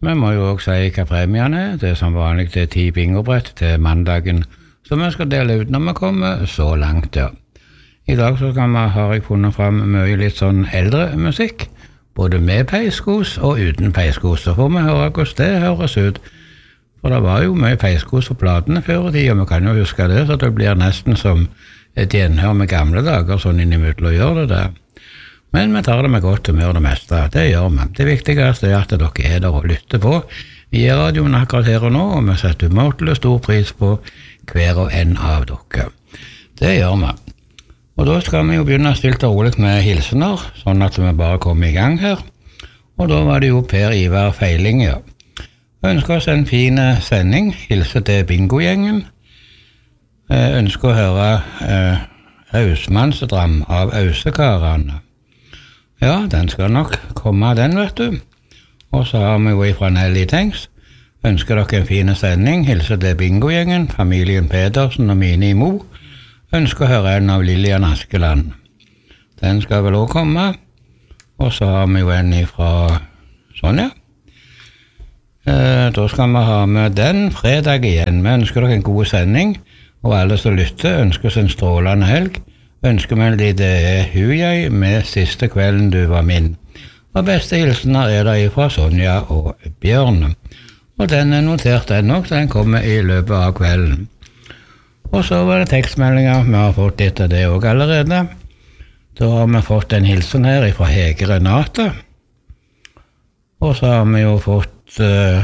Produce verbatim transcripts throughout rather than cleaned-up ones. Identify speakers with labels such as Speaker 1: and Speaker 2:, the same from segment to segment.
Speaker 1: Vi må jo også si hva premiene er. Det er som vanlig til ti bingobrett til mandagen, så vi skal dele ut når vi kommer så langt, ja. I dag så kan vi, har jeg funnet frem mye litt sånn eldre musikk, både med peiskos og uten peiskos, så får vi høre hvordan det høres ut. For det var jo mye peiskos på platene før i tid, og vi kan jo huske det, så det blir nesten som et gjenhør med gamle dager, sånn innimellom å gjøre det der. Men vi tar det med godt humør det meste, det gjør vi. Det viktigste er at dere er der og lytter på. Vi er radioen akkurat her og nå, og vi setter umåtelig stor pris på hver og en av dere. Det gjør vi. Og da skal vi jo begynne stilt og rolig med hilsener, sånn at vi bare kommer i gang her. Og da var det jo Per Ivar Feiling, ja. Jeg ønsker oss en fin sending, hilse til bingogjengen. Jeg ønsker å høre eh, Ausmannsdram av Ausekarene. Ja, den skal nok komme den, vet du. Og så har vi jo ifra Nelly Tengs. Ønsker dere en fin sending, hilse til bingogjengen, familien Pedersen og Mini Mo. Ønsker å høre en av Lilian Askeland. Den skal vel også komme. Og så har vi jo en ifra Sonja. Eh, da skal vi ha med den fredag igjen. Vi ønsker dere en god sending, og alle som lytter ønsker oss en strålende helg. Ønsker meg litt det er hun jeg med siste kvelden du var min. Og beste hilsener er der ifra Sonja og Bjørn. Og den er notert den nok, den kommer i løpet av kvelden. Og så var det tekstmeldinger, vi har fått litt av det også allerede. Da har vi fått en hilsen her fra Hege Renate. Og så har vi jo fått uh,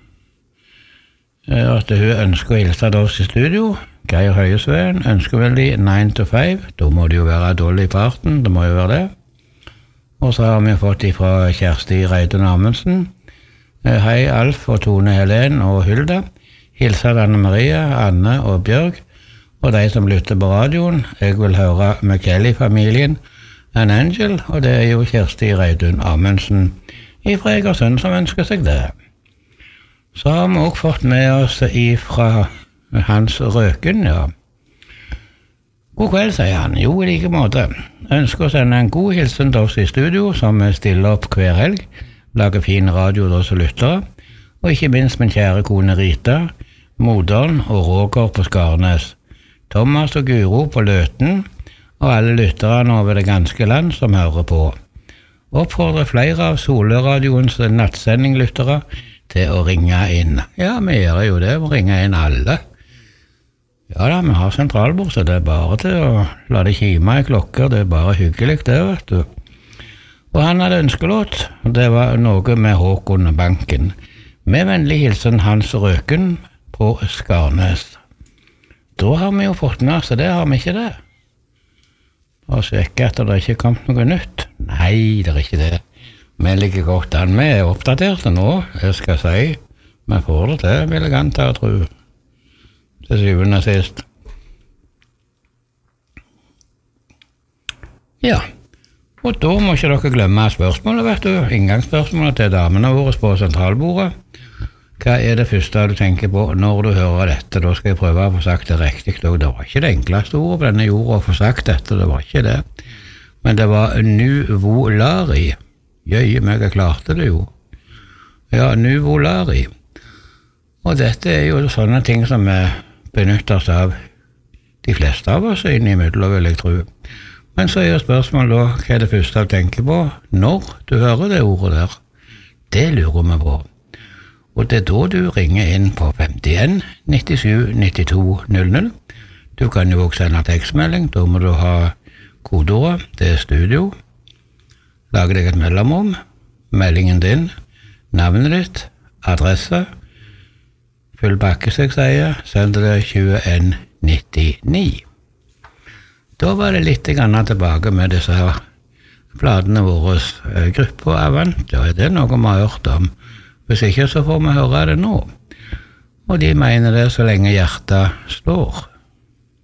Speaker 1: at hun ønsker å hilse til oss i studio. Geir Høyesveen ønsker vel de nine to five, da må det jo være dårlig i farten, det må jo være det. Og så har vi fått fra Kjersti Reidun Amundsen. Uh, hei Alf og Tone Helen og Hilda. Hilser Anne Marie, Anne og Bjørg. Og de som lytter på radioen, jeg vil høre McKelly-familien An Angel, og det er jo Kjersti Reidun Amundsen ifra Egersund som ønsker seg det. Så har vi også fått med oss ifra Hans Røken, ja. God kveld, sier han. Jo, i like måte. Ønsker å sende en god hilsen til oss i studio, som stiller opp hver helg, lager fin radio til oss lyttere, og ikke minst min kjære kone Rita, moderen og Roger på Skarnes. Thomas og Guro på Løten, og alle lytterne over det ganske land som hører på. Oppfordrer flere av Solørradioens nattsendinglyttere til å ringe inn. Ja, vi gjør jo det, vi ringer inn alle. Ja da, vi har sentralbord, så det er bare til å la det kime i klokker, det er bare hyggelig det, vet du. Og han hadde ønskelåt, og det var noe med Håkon Banken. Med vennlig hilsen Hans Røken på Skarnes. Da har vi jo fått med oss, så det har vi ikke det. Og sjekke etter det ikke kommet noe nytt. Nei, det er ikke det. Vi ligger godt an, vi er oppdaterte nå, jeg skal si. Vi får det til, vil jeg anta og tro. Til syvende og sist. Ja, og da må ikke dere glemme spørsmålet, vet du. Inngangsspørsmålet til damene våre på sentralbordet. Hva er det første du tenker på når du hører dette? Da skal jeg prøve å få sagt det riktig. Det var ikke det enkleste ordet på denne jorda å få sagt dette, det var ikke det. Men det var nuvolari. Jøye meg, jeg klarte det jo. Ja, nuvolari. Og dette er jo sånne ting som vi benytter oss av de fleste av oss innimellom, vil jeg tro. Men så er jo spørsmålet da, hva er det første du tenker på når du hører det ordet der? Det lurer vi på. Og det er da du ringer inn på femtien nittisju nittito null null. Du kan jo også sende tekstmelding, da må du ha kodeordet, det er studio. Lage deg et mellomrom, meldingen din, navnet ditt, adresse, full pakke, som jeg sier, send det tjueen nittini. Da var det litt grann tilbake med disse her platene våre, grupper Avant, ja, det er noe vi har hørt om. Hvis ikke så får vi høre det nå. Og de mener det så lenge hjertet slår.